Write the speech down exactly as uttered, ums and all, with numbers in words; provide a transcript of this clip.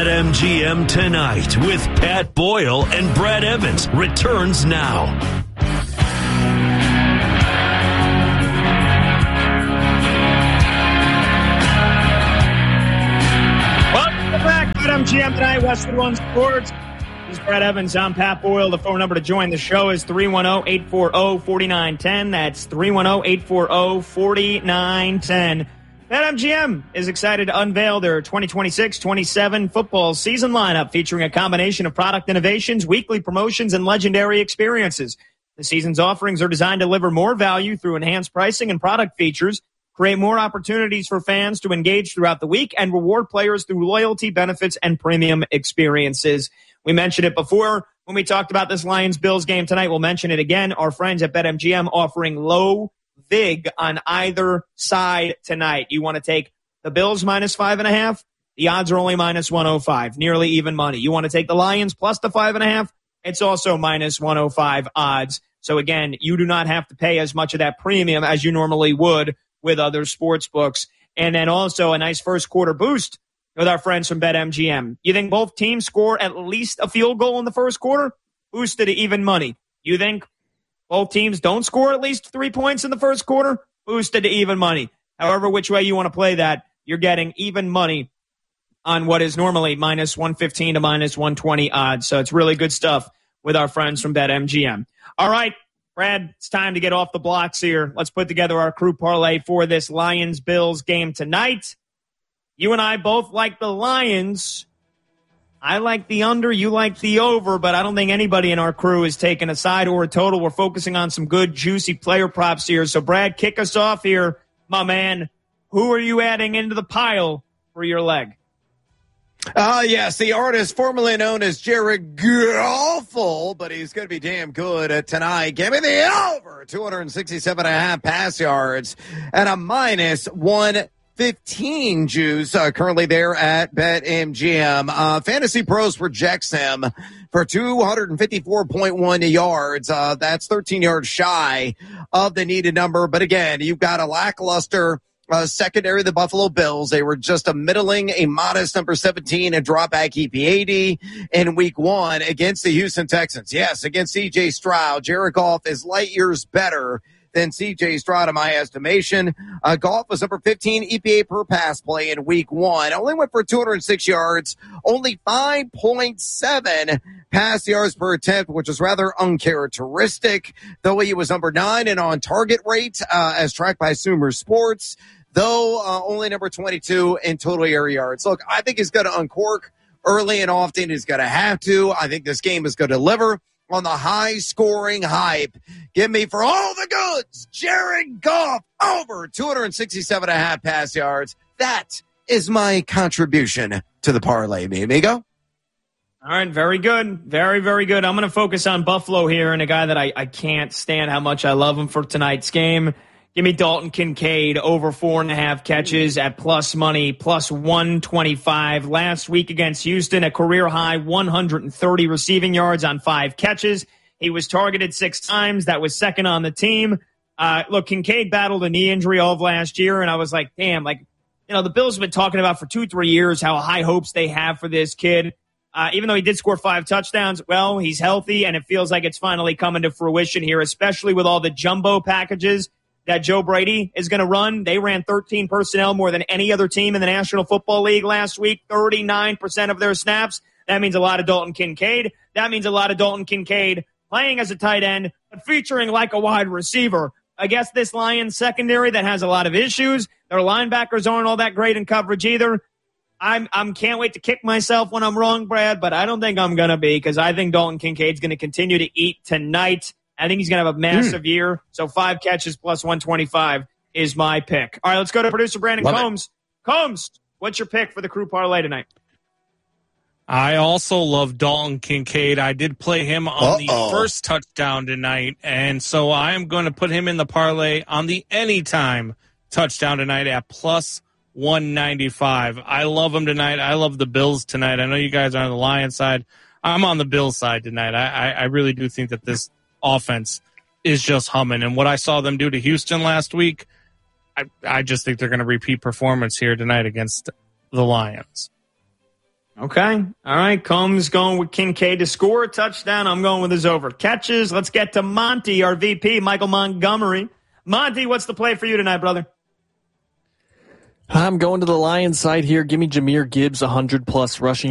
BetMGM Tonight with Pat Boyle and Brad Evans returns now. Welcome back to BetMGM Tonight, Westwood One Sports. This is Brad Evans. I'm Pat Boyle. The phone number to join the show is three one zero, eight four zero, four nine one zero. That's three one zero, eight four zero, four nine one zero. BetMGM is excited to unveil their twenty twenty-six twenty-seven football season lineup featuring a combination of product innovations, weekly promotions, and legendary experiences. The season's offerings are designed to deliver more value through enhanced pricing and product features, create more opportunities for fans to engage throughout the week, and reward players through loyalty benefits and premium experiences. We mentioned it before when we talked about this Lions-Bills game tonight. We'll mention it again. Our friends at BetMGM offering low vig on either side tonight. You want to take the Bills minus five and a half? The odds are only minus one oh five, nearly even money. You want to take the Lions plus the five and a half? It's also minus one oh five odds. So again, you do not have to pay as much of that premium as you normally would with other sports books. And then also a nice first quarter boost with our friends from BetMGM. You think both teams score at least a field goal in the first quarter? Boosted to even money. You think both teams don't score at least three points in the first quarter? Boosted to even money. However, which way you want to play that, you're getting even money on what is normally minus one fifteen to minus one twenty odds. So it's really good stuff with our friends from BetMGM. All right, Brad, it's time to get off the blocks here. Let's put together our crew parlay for this Lions-Bills game tonight. You and I both like the Lions. I like the under, you like the over, but I don't think anybody in our crew is taking a side or a total. We're focusing on some good, juicy player props here. So, Brad, kick us off here, my man. Who are you adding into the pile for your leg? Uh, yes, the artist formerly known as Jared Goff, but he's going to be damn good uh, tonight. Give me the over, two sixty-seven and a half pass yards and a minus one fifteen juice uh, currently there at BetMGM. Uh, Fantasy Pros projects him for two fifty-four point one yards. Uh, that's thirteen yards shy of the needed number. But again, you've got a lackluster uh, secondary of the Buffalo Bills. They were just a middling, a modest number seventeen and drop back E P A D in week one against the Houston Texans. Yes, against C J Stroud. Jared Goff is light years better than C J Stroud in my estimation. Uh, Goff was number fifteen E P A per pass play in week one. Only went for two hundred six yards, only five point seven pass yards per attempt, which is rather uncharacteristic. Though he was number nine in on target rate, uh, as tracked by Sumer Sports, though uh, only number twenty-two in total air yards. Look, I think he's going to uncork early and often. He's going to have to. I think this game is going to deliver on the high-scoring hype. Give me, for all the goods, Jared Goff over two sixty-seven and a half pass yards. That is my contribution to the parlay, mi amigo. All right, very good. Very, very good. I'm going to focus on Buffalo here and a guy that I, I can't stand how much I love him for tonight's game. Give me Dalton Kincaid over four and a half catches at plus money, plus one twenty-five. Last week against Houston, a career high one hundred thirty receiving yards on five catches. He was targeted six times. That was second on the team. Uh, look, Kincaid battled a knee injury all of last year, and I was like, damn, like, you know, the Bills have been talking about for two, three years how high hopes they have for this kid. Uh, even though he did score five touchdowns, well, he's healthy, and it feels like it's finally coming to fruition here, especially with all the jumbo packages that Joe Brady is going to run. They ran thirteen personnel more than any other team in the National Football League last week, thirty-nine percent of their snaps. That means a lot of Dalton Kincaid. That means a lot of Dalton Kincaid playing as a tight end, but featuring like a wide receiver. I guess this Lions secondary that has a lot of issues. Their linebackers aren't all that great in coverage either. I'm I'm can't wait to kick myself when I'm wrong, Brad, but I don't think I'm going to be, because I think Dalton Kincaid's going to continue to eat tonight. I think he's going to have a massive mm. year. So five catches plus one twenty-five is my pick. All right, let's go to producer Brandon Love Combs. It. Combs, what's your pick for the crew parlay tonight? I also love Dalton Kincaid. I did play him on Uh-oh. the first touchdown tonight, and so I am going to put him in the parlay on the anytime touchdown tonight at plus one ninety-five. I love him tonight. I love the Bills tonight. I know you guys are on the Lions side. I'm on the Bills side tonight. I, I, I really do think that this offense is just humming. And what I saw them do to Houston last week, I, I just think they're going to repeat performance here tonight against the Lions. Okay. All right. Combs going with Kincaid to score a touchdown. I'm going with his over. Catches. Let's get to Monty, our V P, Michael Montgomery. Monty, what's the play for you tonight, brother? I'm going to the Lions side here. Give me Jahmyr Gibbs, one hundred plus rushing